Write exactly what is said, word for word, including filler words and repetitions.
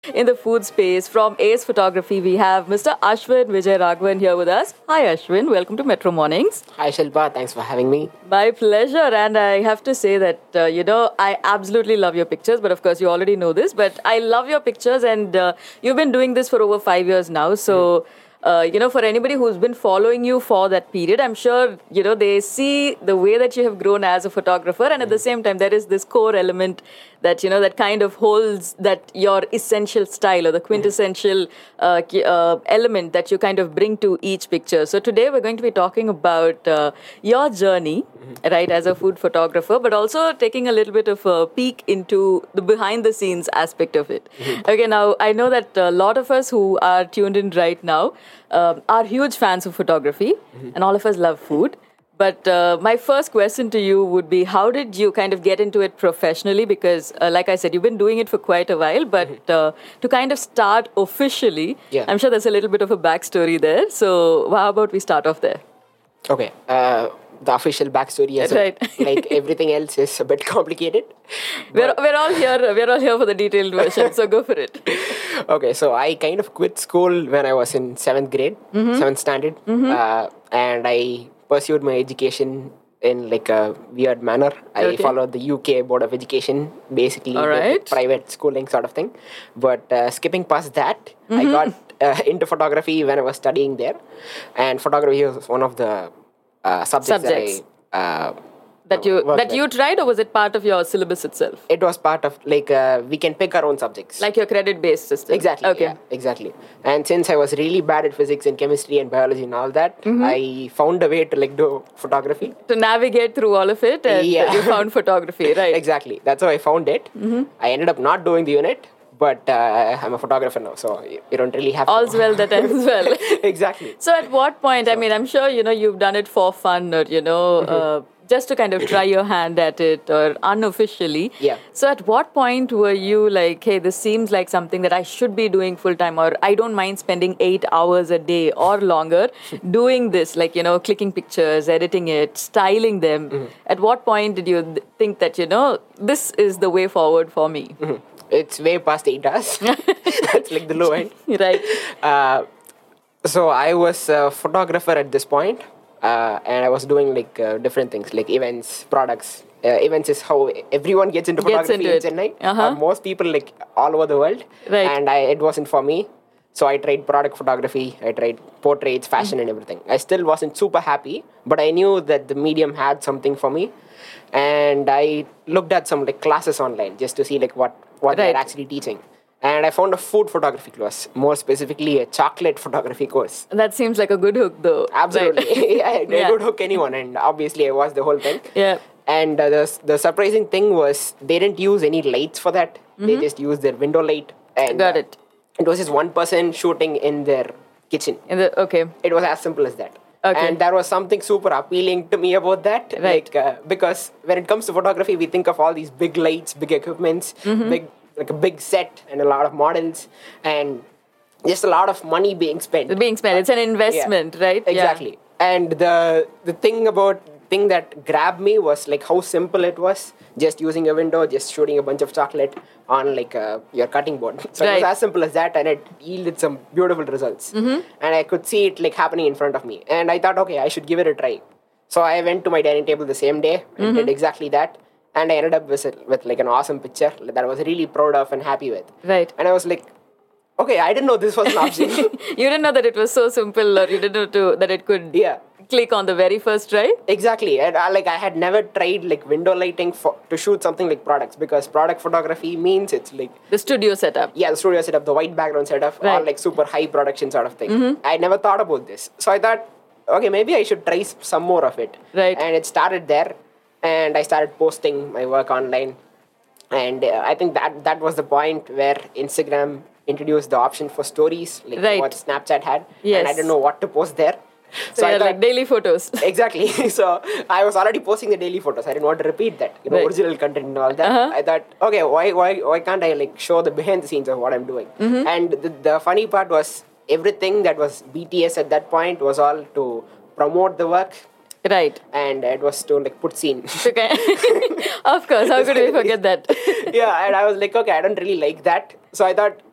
in the food space from Ace Photography. We have Mister Ashwin Vijay Raghavan here with us. Hi Ashwin, welcome to Metro Mornings. Hi Shilpa, thanks for having me. My pleasure, and I have to say that, uh, you know, I absolutely love your pictures, but of course you already know this, but I love your pictures and uh, you've been doing this for over five years now, so... Mm-hmm. Uh, you know, for anybody who's been following you for that period, I'm sure, you know, they see the way that you have grown as a photographer, and at the same time, there is this core element that, you know, that kind of holds that your essential style or the quintessential uh, uh, element that you kind of bring to each picture. So today we're going to be talking about uh, your journey, right, as a food photographer, but also taking a little bit of a peek into the behind the scenes aspect of it. Mm-hmm. Okay, now I know that a lot of us who are tuned in right now um, are huge fans of photography, mm-hmm. and all of us love food. But uh, my first question to you would be, how did you kind of get into it professionally? Because, uh, like I said, you've been doing it for quite a while, but mm-hmm. uh, to kind of start officially, yeah. I'm sure there's a little bit of a backstory there. So how about we start off there? Okay. Uh, the official backstory is right. like everything else is a bit complicated. We're, we're all here. We're all here for the detailed version. So go for it. Okay. So I kind of quit school when I was in seventh grade, mm-hmm. seventh standard, mm-hmm. uh, and I pursued my education in like a weird manner. I okay. followed the U K Board of Education, basically right. private schooling sort of thing. But uh, skipping past that, mm-hmm. I got uh, into photography when I was studying there, and photography was one of the uh, subjects, subjects that I uh, that you that with. you tried, or was it part of your syllabus itself? It was part of like uh, we can pick our own subjects, like your credit-based system. Exactly. Okay. Yeah, exactly. And since I was really bad at physics and chemistry and biology and all that, mm-hmm. I found a way to like do photography to navigate through all of it, and yeah. you found photography, right? Exactly. That's how I found it. Mm-hmm. I ended up not doing the unit. But uh, I'm a photographer now, so you don't really have All's to. well that ends well. Exactly. So at what point, so, I mean, I'm sure, you know, you've done it for fun or, you know, mm-hmm. uh, just to kind of try your hand at it or unofficially. Yeah. So at what point were you like, hey, this seems like something that I should be doing full time, or I don't mind spending eight hours a day or longer doing this, like, you know, clicking pictures, editing it, styling them. Mm-hmm. At what point did you th- think that, you know, this is the way forward for me? Mm-hmm. It's way past eight hours. That's like the low end. Right. Uh, so I was a photographer at this point, uh, and I was doing like uh, different things, like events, products. Uh, events is how everyone gets into gets photography into in Chennai. Uh-huh. Uh, most people like all over the world. Right. And I, it wasn't for me. So I tried product photography, I tried portraits, fashion, mm-hmm. and everything. I still wasn't super happy, but I knew that the medium had something for me. And I looked at some like classes online just to see like what, what right. they're actually teaching. And I found a food photography course, more specifically a chocolate photography course. That seems like a good hook though. Absolutely. Right. yeah, it yeah. would hook anyone. And obviously I was the whole thing. Yeah. And uh, the, the surprising thing was they didn't use any lights for that. Mm-hmm. They just used their window light. And, Got it. Uh, it was just one person shooting in their kitchen. In the, okay. It was as simple as that. Okay. And there was something super appealing to me about that. Right. Like, uh, because when it comes to photography, we think of all these big lights, big equipments, mm-hmm. big like a big set and a lot of models and just a lot of money being spent. Being spent. It's an investment, yeah. right? Exactly. Yeah. And the the thing about thing that grabbed me was like how simple it was. Just using a window, just shooting a bunch of chocolate on like uh, your cutting board. So right. it was as simple as that, and it yielded some beautiful results. Mm-hmm. And I could see it like happening in front of me. And I thought, okay, I should give it a try. So I went to my dining table the same day and mm-hmm. did exactly that. And I ended up with, with like an awesome picture that I was really proud of and happy with. Right. And I was like, okay, I didn't know this was an option. You didn't know that it was so simple, or you didn't know to, that it could yeah. click on the very first try? Exactly. And I, like I had never tried like window lighting for, to shoot something like products, because product photography means it's like... The studio setup. Yeah, the studio setup, the white background setup, right. or like super high production sort of thing. Mm-hmm. I never thought about this. So I thought, okay, maybe I should try some more of it. Right. And it started there. And I started posting my work online. And uh, I think that that was the point where Instagram introduced the option for stories, like right. what Snapchat had. Yes. And I didn't know what to post there. So, so I thought, like daily photos. Exactly. So I was already posting the daily photos. I didn't want to repeat that, you know, right. original content and all that. Uh-huh. I thought, okay, why why why can't I like show the behind the scenes of what I'm doing? Mm-hmm. And the, the funny part was everything that was B T S at that point was all to promote the work. Right. And it was to like put scene. Okay. Of course. How could we forget that? Yeah. And I was like, okay, I don't really like that. So I thought,